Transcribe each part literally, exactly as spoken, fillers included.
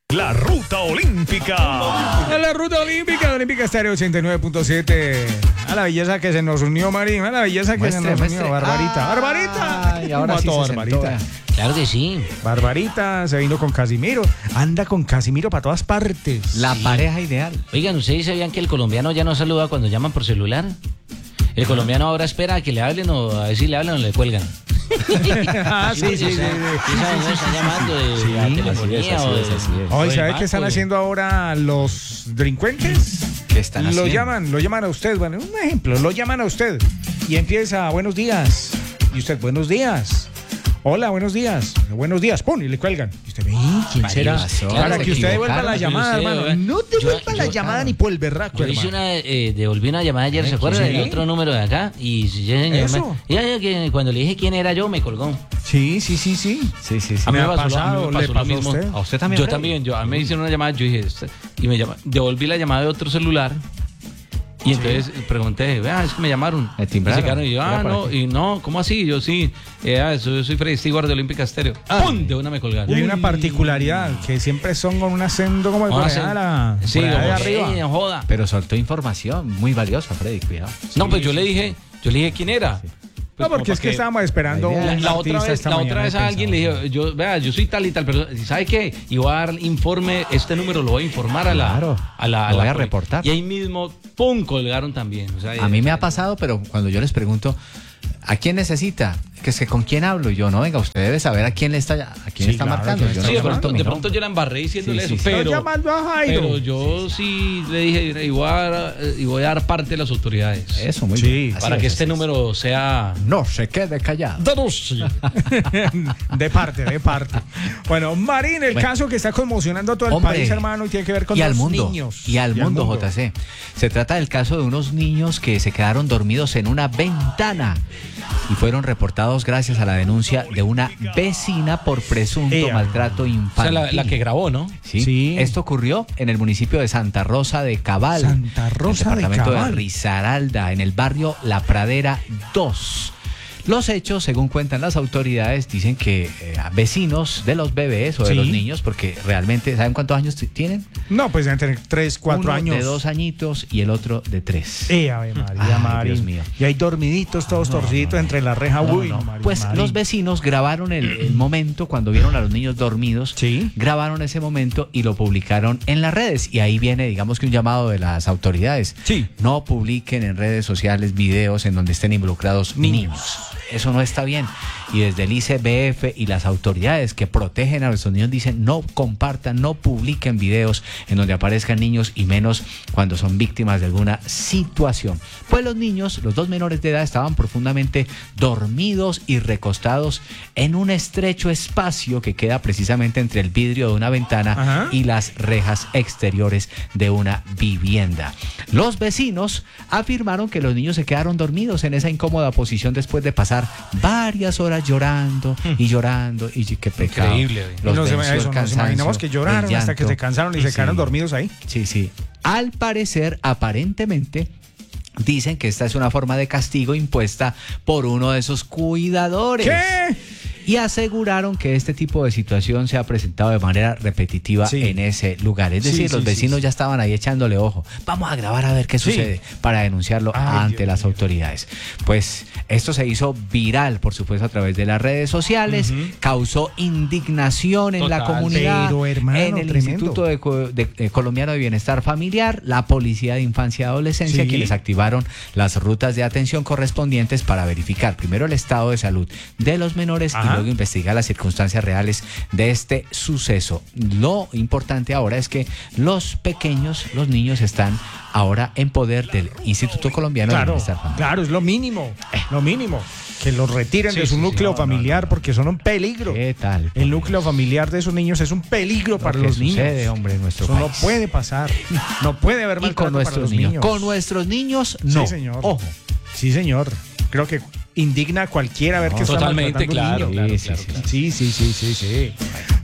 La Ruta Olímpica. A la Ruta Olímpica, Olímpica Estéreo ochenta y nueve punto siete. A la belleza que se nos unió, Marín. A la belleza que muestre, se nos muestre. unió. Barbarita. Ah, Barbarita. Y ahora sí se Barbarita. Claro que sí. Barbarita se vino con Casimiro. Anda con Casimiro para todas partes. La sí. pareja ideal. Oigan, ¿ustedes sabían que el colombiano ya no saluda cuando llaman por celular? El colombiano ahora espera a que le hablen o a ver si le hablan o le cuelgan. Ah, sí, sí, sí. Están llamando de telefonía o de... Oye, ¿sabes qué están haciendo ahora los delincuentes? ¿Qué están haciendo? Lo llaman, lo llaman a usted. Bueno, un ejemplo, lo llaman a usted y empieza, buenos días. Y usted, buenos días. Hola, buenos días. Buenos días, pum, y le cuelgan. Y usted ve, ¿quién será? Claro, Para que usted devuelva la llamada, sé, hermano. No devuelva la llamada ni por el berraco, Yo hermano. hice una, eh, devolví una llamada ayer, ¿se acuerdan? ¿Sí? El otro número de acá. Y ya, Eso. ya, ya, que cuando le dije quién era yo, me colgó. Sí, sí, sí, sí. Sí, sí, sí. A mí Me me ha pasó, pasado, a mí me pasó le lo pasó a mismo. usted. ¿A usted también? Yo Freddy? también, yo, a mí me hicieron una llamada, yo dije, y me llama, devolví la llamada de otro celular. Y entonces pregunté, vea, es que me llamaron. Me timbraron. Y, se quedaron, y yo, ah, no, y no, ¿cómo así? Yo sí, eh, ah, yo soy Freddy Stewart de Olímpica Estéreo. Ah. ¡Pum! De una me colgaron. Y hay una particularidad que siempre son con un acento como de por Ah, allá de la, sí, por allá de como, arriba. eh, joda. Pero soltó información muy valiosa, Freddy, cuidado. No, pues yo le dije, yo le dije quién era. No, Pues porque como es que para estábamos esperando La un La, la artista otra vez, esta la mañana otra vez a alguien le pensamos. dije, yo, vea, yo soy tal y tal, pero ¿sabe qué? Y voy a dar informe, este número lo voy a informar a la... Claro, a la, a lo la voy a poli- reportar. Y ahí mismo, ¡pum!, colgaron también. O sea, A mí me ha pasado, pero cuando yo les pregunto, ¿a quién necesita? Que es que ¿con quién hablo? Y yo, no, venga, usted debe saber a quién le está, a quién Sí, está claro, marcando. que Yo Sí, no de conozco pronto, mi de nombre. pronto yo la embarré diciéndole Sí, sí, eso, sí. pero, Estoy llamando a Jairo. pero yo sí le dije, y voy, a, dar- y voy a dar parte de las autoridades. Eso, muy Sí, bien. Así para es, que así este es. número sea... No se quede callado. De parte, de parte. Bueno, Marín, el Bueno. caso que está conmocionando a todo el Hombre, país, hermano, y tiene que ver con y los al mundo, niños. Y al mundo, J C. Se trata del caso de unos niños que se quedaron dormidos en una ventana y fueron reportados gracias a la denuncia de una vecina por presunto Ea. maltrato O sea, infantil. la, la que grabó, ¿no? ¿Sí? Sí. Esto ocurrió en el municipio de Santa Rosa de Cabal. Santa Rosa en el de departamento de, Cabal. Risaralda, en el barrio La Pradera dos. Los hechos, según cuentan las autoridades, dicen que eh, vecinos de los bebés o de Sí. los niños, porque realmente, ¿saben cuántos años t- tienen? No, pues entre tres, cuatro Uno años. de dos añitos y el otro de tres. Eh, Ave María, Ay, Marín. Dios mío. Y hay dormiditos, todos No, torciditos no, no. entre la reja. No, Uy, no. Marín, Pues Marín. los vecinos grabaron el, el momento cuando vieron a los niños dormidos. Sí. Grabaron ese momento y lo publicaron en las redes. Y ahí viene, digamos que un llamado de las autoridades. Sí. No publiquen en redes sociales videos en donde estén involucrados Niños. niños. Eso no está bien. Y desde el I C B F y las autoridades que protegen a nuestros niños dicen no compartan, no publiquen videos en donde aparezcan niños y menos cuando son víctimas de alguna situación. Pues los niños, los dos menores de edad, estaban profundamente dormidos y recostados en un estrecho espacio que queda precisamente entre el vidrio de una ventana Ajá. y las rejas exteriores de una vivienda. Los vecinos afirmaron que los niños se quedaron dormidos en esa incómoda posición después de pasar varias horas llorando y llorando y qué pecado. Increíble, güey. Y Los nos, venció el eso, nos cansancio, imaginamos que lloraron el hasta que llanto. se cansaron y se Sí. quedaron dormidos ahí. Sí, sí. Al parecer, aparentemente, dicen que esta es una forma de castigo impuesta por uno de esos cuidadores. ¿Qué? Y aseguraron que este tipo de situación se ha presentado de manera repetitiva Sí. en ese lugar. Es Sí, decir, sí, los sí, vecinos sí. ya estaban ahí echándole ojo. Vamos a grabar a ver qué Sí. sucede para denunciarlo Ay, ante Dios las mío. autoridades. Pues esto se hizo viral, por supuesto, a través de las redes sociales. Ujú. Causó indignación en la Total. comunidad, Pero, hermano, en el tremendo. Instituto de, Co- de- de Colombiano de Bienestar Familiar, la Policía de Infancia y Adolescencia, Sí. quienes activaron las rutas de atención correspondientes para verificar primero el estado de salud de los menores Ajá. y luego investigar las circunstancias reales de este suceso. Lo importante ahora es que los pequeños, los niños, están ahora en poder del Instituto Colombiano de Claro, Bienestar Familiar. claro, es lo mínimo, lo mínimo. Que los retiren Sí, de su sí, sí, núcleo no, no, familiar no. porque son un peligro. ¿Qué tal? El núcleo familiar de esos niños es un peligro para Lo que los niños. sucede, hombre, en nuestro Eso país. no puede pasar. No puede haber Y maltrato con para nuestros los niños. niños. Con nuestros niños, no. Sí, señor. Ojo. Sí, señor. Creo que indigna a cualquiera ver No, que está totalmente, maltratando a un claro, niño. claro, Sí, claro, sí, claro. Sí, sí, sí, sí, sí.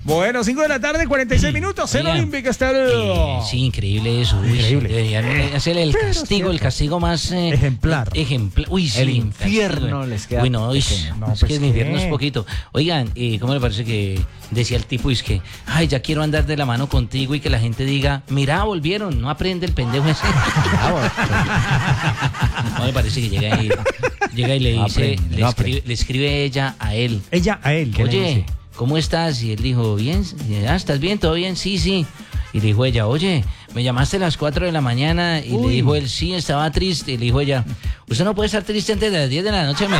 Bueno, cinco de la tarde, cuarenta y seis minutos, Cena Oigan, Olímpica está. Eh, sí, increíble eso. Uy, Increíble. Deberían hacer el Pero castigo, cierto. el castigo más eh, Ejemplar. Ejemplar. Uy, sí, El un infierno castigo. les queda Uy, no, uy, pequeño. No, es pues, que el infierno ¿qué? es poquito. Oigan, eh, ¿cómo le parece que decía el tipo? Es que, ay, ya quiero andar de la mano contigo y que la gente diga, mira, volvieron, no aprende el pendejo ese. ¿Cómo le parece que llega y, llega y le No dice, aprende, le, no escribe, aprende. le escribe ella a él? Ella a él. ¿Qué le Oye, dice? ¿cómo estás? Y él dijo, bien, ah, ¿estás bien? ¿Todo bien? Sí, sí. Y le dijo ella, oye, me llamaste a las cuatro de la mañana. Y Uy. le dijo él, sí, estaba triste. Y le dijo ella, usted no puede estar triste antes de las diez de la noche. Me...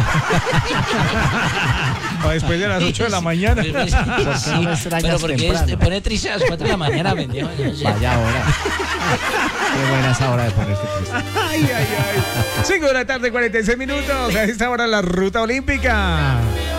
O después de las ocho de la mañana. Sí, no me extrañas pero porque temprano? te pone triste a las cuatro de la mañana, pendejo. Vaya hora. Qué buena esa hora de ponerse triste. Ay, ay, ay. cinco de la tarde, cuarenta y seis minutos. A esta hora la ruta olímpica.